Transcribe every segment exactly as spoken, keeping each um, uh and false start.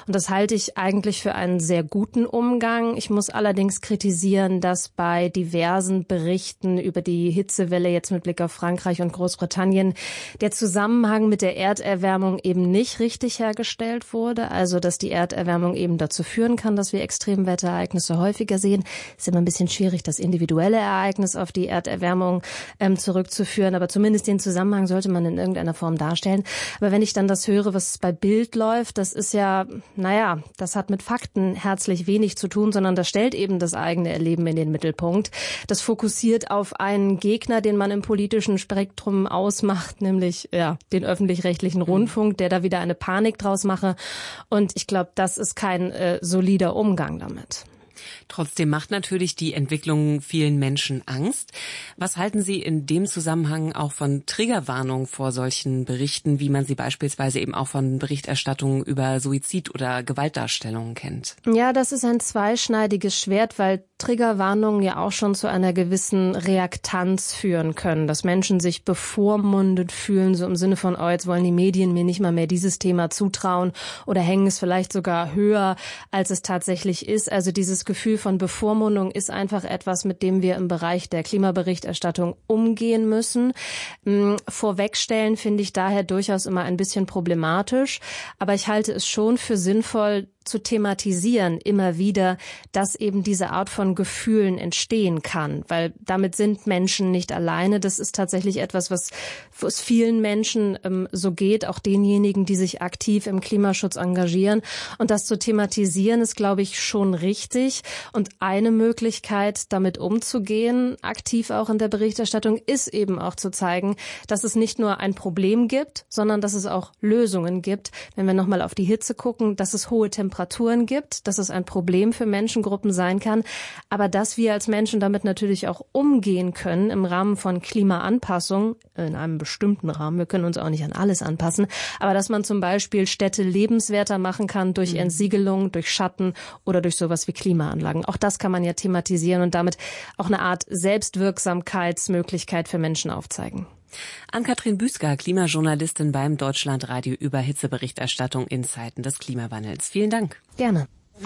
Und das halte ich eigentlich für einen sehr guten Umgang. Ich muss allerdings kritisieren, dass bei diversen Berichten über die Hitzewelle jetzt mit Blick auf Frankreich und Großbritannien der Zusammenhang mit der Erderwärmung eben nicht richtig hergestellt wurde. Also, dass die Erderwärmung eben dazu führen kann, dass wir Extremwetterereignisse häufiger sehen. Ist immer ein bisschen schwierig, das individuelle Ereignis auf die Erderwärmung ähm, zurückzuführen. Aber zumindest den Zusammenhang sollte man in irgendeiner Form darstellen. Aber wenn ich dann das höre, was bei Bild läuft, das ist ja, naja, das hat mit Fakten herzlich wenig zu tun, sondern das stellt eben das eigene Erleben in den Mittelpunkt. Das fokussiert auf einen Gegner, den man im politischen Spektrum ausmacht, nämlich ja den öffentlich-rechtlichen Rundfunk, der da wieder eine Panik draus mache. Und ich glaube, das ist kein äh, solider Umgang damit. Trotzdem macht natürlich die Entwicklung vielen Menschen Angst. Was halten Sie in dem Zusammenhang auch von Triggerwarnungen vor solchen Berichten, wie man sie beispielsweise eben auch von Berichterstattungen über Suizid oder Gewaltdarstellungen kennt? Ja, das ist ein zweischneidiges Schwert, weil Triggerwarnungen ja auch schon zu einer gewissen Reaktanz führen können, dass Menschen sich bevormundet fühlen, so im Sinne von, oh, jetzt wollen die Medien mir nicht mal mehr dieses Thema zutrauen oder hängen es vielleicht sogar höher, als es tatsächlich ist. Also dieses Gefühl von Bevormundung ist einfach etwas, mit dem wir im Bereich der Klimaberichterstattung umgehen müssen. Vorwegstellen finde ich daher durchaus immer ein bisschen problematisch, aber ich halte es schon für sinnvoll, zu thematisieren, immer wieder, dass eben diese Art von Gefühlen entstehen kann, weil damit sind Menschen nicht alleine. Das ist tatsächlich etwas, was es vielen Menschen ähm, so geht, auch denjenigen, die sich aktiv im Klimaschutz engagieren. Und das zu thematisieren, ist, glaube ich, schon richtig. Und eine Möglichkeit, damit umzugehen, aktiv auch in der Berichterstattung, ist eben auch zu zeigen, dass es nicht nur ein Problem gibt, sondern dass es auch Lösungen gibt. Wenn wir nochmal auf die Hitze gucken, dass es hohe Temperaturen Temperaturen gibt, dass es ein Problem für Menschengruppen sein kann, aber dass wir als Menschen damit natürlich auch umgehen können im Rahmen von Klimaanpassung, in einem bestimmten Rahmen, wir können uns auch nicht an alles anpassen, aber dass man zum Beispiel Städte lebenswerter machen kann durch Entsiegelung, durch Schatten oder durch sowas wie Klimaanlagen. Auch das kann man ja thematisieren und damit auch eine Art Selbstwirksamkeitsmöglichkeit für Menschen aufzeigen. Ann-Kathrin Büsker, Klimajournalistin beim Deutschlandradio über Hitzeberichterstattung in Zeiten des Klimawandels. Vielen Dank. Gerne.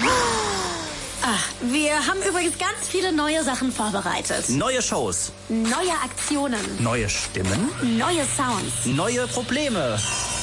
Ach, wir haben übrigens ganz viele neue Sachen vorbereitet. Neue Shows. Neue Aktionen. Neue Stimmen. Neue Sounds. Neue Probleme.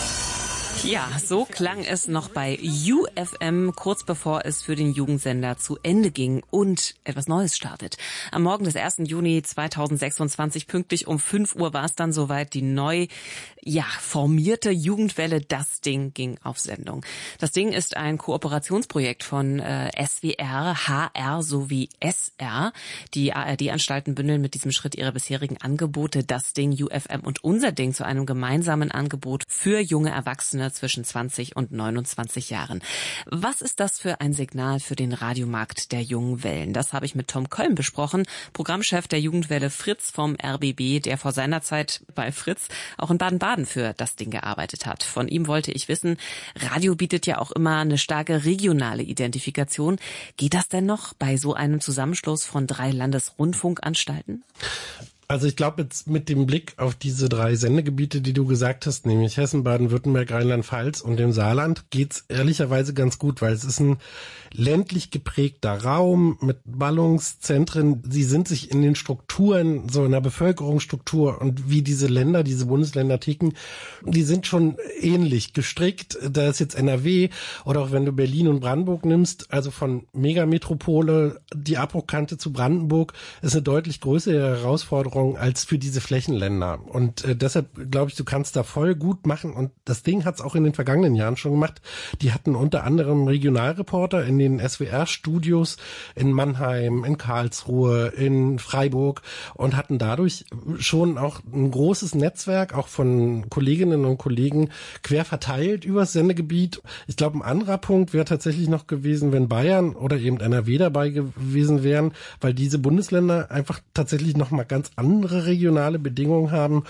Ja, so klang es noch bei U F M, kurz bevor es für den Jugendsender zu Ende ging und etwas Neues startet. Am Morgen des ersten Juni zweitausendsechsundzwanzig, pünktlich um fünf Uhr, war es dann soweit. Die neu ja formierte Jugendwelle Das Ding ging auf Sendung. Das Ding ist ein Kooperationsprojekt von äh, S W R, H R sowie S R. Die A R D-Anstalten bündeln mit diesem Schritt ihre bisherigen Angebote Das Ding, U F M und Unser Ding zu einem gemeinsamen Angebot für junge Erwachsene zwischen zwanzig und neunundzwanzig Jahren. Was ist das für ein Signal für den Radiomarkt der jungen Wellen? Das habe ich mit Tom Köln besprochen, Programmchef der Jugendwelle Fritz vom R B B, der vor seiner Zeit bei Fritz auch in Baden-Baden für Das Ding gearbeitet hat. Von ihm wollte ich wissen, Radio bietet ja auch immer eine starke regionale Identifikation. Geht das denn noch bei so einem Zusammenschluss von drei Landesrundfunkanstalten? Also ich glaube jetzt mit dem Blick auf diese drei Sendegebiete, die du gesagt hast, nämlich Hessen, Baden-Württemberg, Rheinland-Pfalz und dem Saarland, geht's ehrlicherweise ganz gut, weil es ist ein ländlich geprägter Raum mit Ballungszentren. Sie sind sich in den Strukturen, so in der Bevölkerungsstruktur und wie diese Länder, diese Bundesländer ticken, die sind schon ähnlich gestrickt. Da ist jetzt N R W oder auch wenn du Berlin und Brandenburg nimmst, also von Megametropole, die Abbruchkante zu Brandenburg, ist eine deutlich größere Herausforderung als für diese Flächenländer. Und äh, deshalb glaube ich, du kannst da voll gut machen. Und das Ding hat es auch in den vergangenen Jahren schon gemacht. Die hatten unter anderem Regionalreporter in den S W R-Studios in Mannheim, in Karlsruhe, in Freiburg und hatten dadurch schon auch ein großes Netzwerk, auch von Kolleginnen und Kollegen quer verteilt übers Sendegebiet. Ich glaube, ein anderer Punkt wäre tatsächlich noch gewesen, wenn Bayern oder eben N R W dabei gewesen wären, weil diese Bundesländer einfach tatsächlich noch mal ganz andere regionale Bedingungen haben.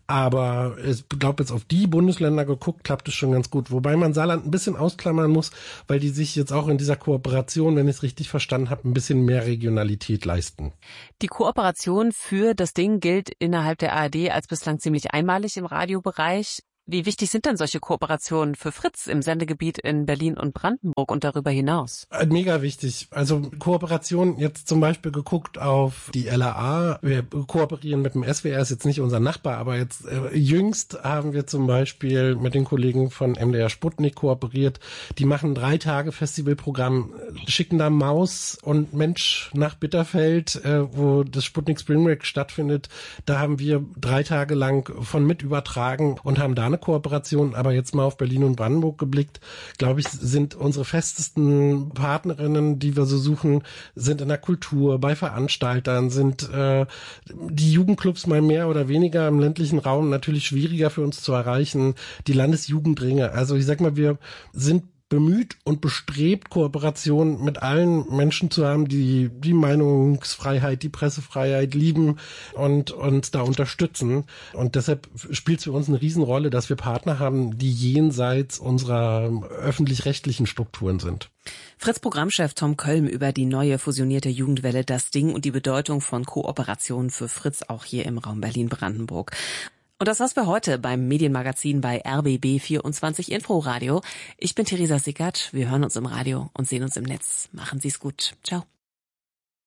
Aber ich glaube, jetzt auf die Bundesländer geguckt, klappt es schon ganz gut. Wobei man Saarland ein bisschen ausklammern muss, weil die sich jetzt auch in dieser Kooperation, wenn ich es richtig verstanden habe, ein bisschen mehr Regionalität leisten. Die Kooperation für Das Ding gilt innerhalb der A R D als bislang ziemlich einmalig im Radiobereich. Wie wichtig sind denn solche Kooperationen für Fritz im Sendegebiet in Berlin und Brandenburg und darüber hinaus? Mega wichtig. Also Kooperation, jetzt zum Beispiel geguckt auf die L A A. Wir kooperieren mit dem S W R, ist jetzt nicht unser Nachbar, aber jetzt äh, jüngst haben wir zum Beispiel mit den Kollegen von M D R Sputnik kooperiert. Die machen drei Tage Festivalprogramm, schicken da Maus und Mensch nach Bitterfeld, äh, wo das Sputnik Spring Break stattfindet. Da haben wir drei Tage lang von mit übertragen und haben da eine Kooperation, aber jetzt mal auf Berlin und Brandenburg geblickt, glaube ich, sind unsere festesten Partnerinnen, die wir so suchen, sind in der Kultur, bei Veranstaltern, sind äh, die Jugendclubs mal mehr oder weniger im ländlichen Raum natürlich schwieriger für uns zu erreichen, die Landesjugendringe. Also ich sag mal, wir sind bemüht und bestrebt, Kooperation mit allen Menschen zu haben, die die Meinungsfreiheit, die Pressefreiheit lieben und uns da unterstützen. Und deshalb spielt es für uns eine Riesenrolle, dass wir Partner haben, die jenseits unserer öffentlich-rechtlichen Strukturen sind. Fritz-Programmchef Tom Kölm über die neue fusionierte Jugendwelle Das Ding und die Bedeutung von Kooperationen für Fritz auch hier im Raum Berlin-Brandenburg. Und das war's für heute beim Medienmagazin bei R B B vierundzwanzig Inforadio. Ich bin Theresa Sickert. Wir hören uns im Radio und sehen uns im Netz. Machen Sie's gut. Ciao.